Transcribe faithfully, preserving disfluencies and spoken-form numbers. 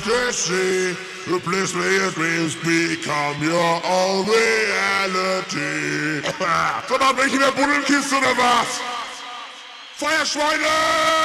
Jesse, replace me your dreams, become your own reality. Verdammt, bin ich in der Buddelkiste oder was? Feuerschweine!